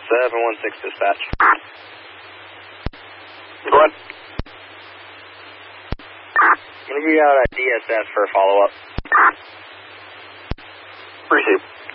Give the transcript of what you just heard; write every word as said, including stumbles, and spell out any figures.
seven one six dispatch. Go ahead. I'm going to be out at D S S for a follow-up. Receive.